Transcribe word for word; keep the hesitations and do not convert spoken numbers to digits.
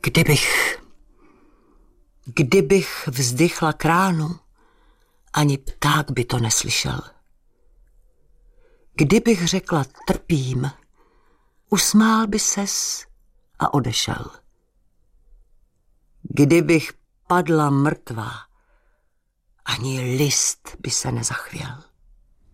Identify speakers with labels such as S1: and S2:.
S1: Kdybych, kdybych vzdychla k ránu, ani pták by to neslyšel. Kdybych řekla trpím, usmál by ses a odešel. Kdybych padla mrtvá, ani list by se nezachvěl.